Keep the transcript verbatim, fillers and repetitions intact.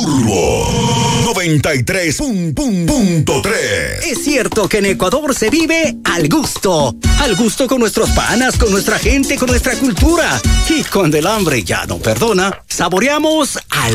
Turbo noventa y tres punto tres. Es cierto que en Ecuador se vive al gusto. Al gusto con nuestros panas, con nuestra gente, con nuestra cultura. Y cuando el hambre ya no perdona, saboreamos al